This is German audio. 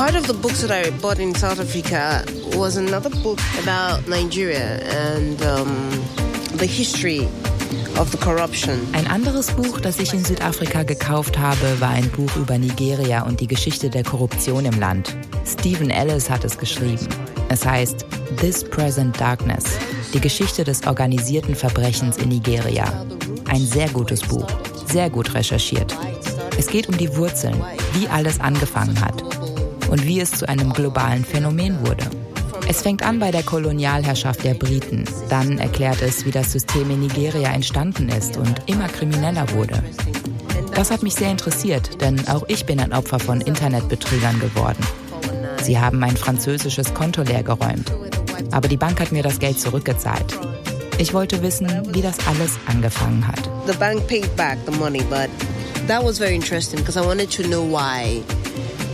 Part of the books that I bought in South Africa was another book about Nigeria and the history of the corruption. Ein anderes Buch, das ich in Südafrika gekauft habe, war ein Buch über Nigeria und die Geschichte der Korruption im Land. Stephen Ellis hat es geschrieben. Es heißt This Present Darkness, die Geschichte des organisierten Verbrechens in Nigeria. Ein sehr gutes Buch, sehr gut recherchiert. Es geht um die Wurzeln, wie alles angefangen hat und wie es zu einem globalen Phänomen wurde. Es fängt an bei der Kolonialherrschaft der Briten. Dann erklärt es, wie das System in Nigeria entstanden ist und immer krimineller wurde. Das hat mich sehr interessiert, denn auch ich bin ein Opfer von Internetbetrügern geworden. Sie haben mein französisches Konto leergeräumt. Aber die Bank hat mir das Geld zurückgezahlt. Ich wollte wissen, wie das alles angefangen hat. The bank paid back the money, but that was very interesting because I wanted to know why